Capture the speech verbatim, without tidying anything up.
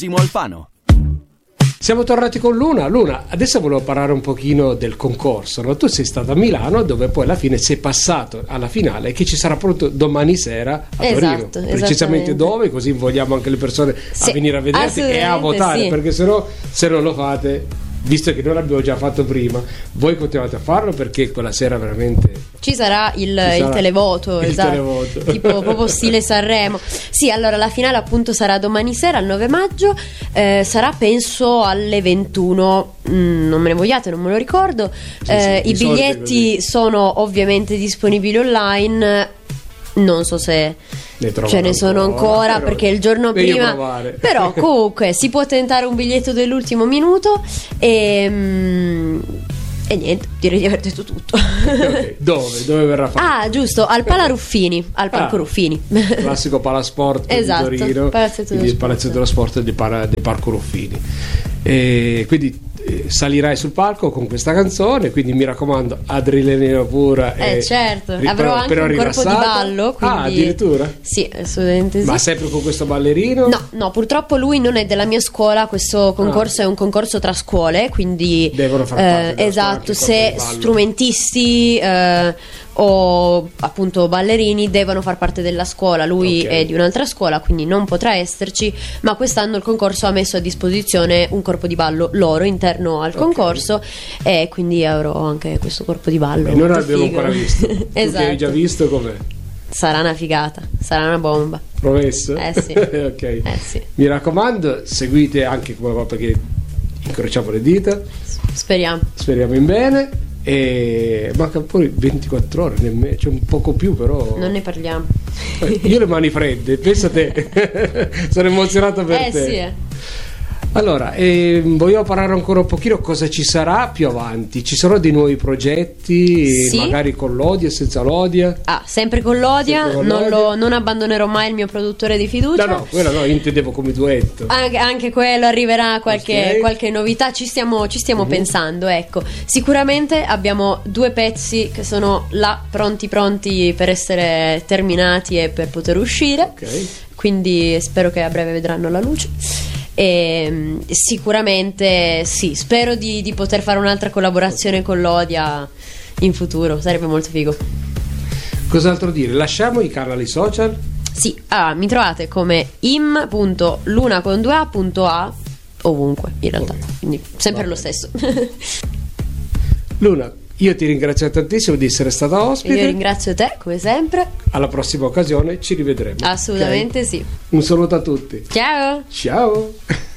Massimo Alfano. Siamo tornati con Luna. Luna, adesso volevo parlare un pochino del concorso, no? Tu sei stato a Milano, dove poi alla fine sei passato alla finale, che ci sarà pronto domani sera a esatto, Torino. Precisamente dove, così invogliamo anche le persone sì, a venire a vederti e a votare, sì. Perché sennò, se non lo fate, visto che noi l'abbiamo già fatto prima, voi continuate a farlo, perché quella sera veramente ci sarà il, ci sarà il televoto, il esatto, televoto. tipo proprio stile Sanremo. Sì, allora la finale appunto sarà domani sera, il nove maggio, eh, sarà penso alle ventuno, mm, non me ne vogliate, non me lo ricordo. Sì, eh, sì, i biglietti sono ovviamente disponibili online, non so se ne ce ne sono ancora, però perché il giorno meglio prima provare. Però comunque si può tentare un biglietto dell'ultimo minuto e, mm, e niente, direi di aver detto tutto. Okay. Dove? Dove verrà fatto? Ah, giusto, al Pala Ruffini, al Parco Ah, Ruffini. Classico Palasport Esatto, di Torino, Palazzetto quindi il dello Palazzetto dello Sport del, para, del Parco Ruffini. E quindi eh, salirai sul palco con questa canzone, quindi mi raccomando, adrenalina pura. Eh e, certo, ri- avrò però- anche però un corpo di rilassata. ballo, quindi... Ah, addirittura? Sì, assolutamente sì. Ma sempre con questo ballerino? No, no, purtroppo lui non è della mia scuola, questo concorso Ah. è un concorso tra scuole, quindi Devono far parte eh, della esatto, scuola anche il se corpo di ballo. strumentisti eh, o appunto ballerini devono far parte della scuola, lui Ok. è di un'altra scuola, quindi non potrà esserci, ma quest'anno il concorso ha messo a disposizione un corpo di ballo loro interno al Ok. concorso e quindi avrò anche questo corpo di ballo. E non molto l'abbiamo figo. ancora visto. Tu che Esatto. hai già visto com'è? Sarà una figata, sarà una bomba. Promesso? Eh sì. Ok. Eh sì. Mi raccomando, seguite anche come va, perché incrociamo le dita, Speriamo. speriamo in bene. E manca poi ventiquattro ore, nemmeno, cioè un poco più, però Non ne parliamo. Eh, io le mani fredde, pensa te. Sono emozionato per Eh te. sì, eh. Allora, ehm, vogliamo parlare ancora un pochino cosa ci sarà più avanti. Ci sono dei nuovi progetti, Sì. magari con l'Odia, senza l'Odia? Ah, sempre con l'Odia, Sempre con non, l'Odia. lo- non abbandonerò mai il mio produttore di fiducia. No, no, quella no, io intendevo come duetto. Anche, anche quello arriverà qualche, Ok. qualche novità, ci stiamo, ci stiamo Mhm. pensando, ecco. Sicuramente abbiamo due pezzi che sono là pronti pronti per essere terminati e per poter uscire, Ok. quindi spero che a breve vedranno la luce. E mm, sicuramente sì, spero di, di poter fare un'altra collaborazione con l'Odia in futuro, sarebbe molto figo. Cos'altro dire? Lasciamo i canali social? Sì, ah, mi trovate come im punto luna con due a punto a ovunque in realtà, Ok. quindi sempre Va lo bene. stesso. Luna, io ti ringrazio tantissimo di essere stata ospite. Io ringrazio te come sempre, Alla prossima occasione ci rivedremo. assolutamente Ok? sì. Un saluto a tutti. Ciao! Ciao.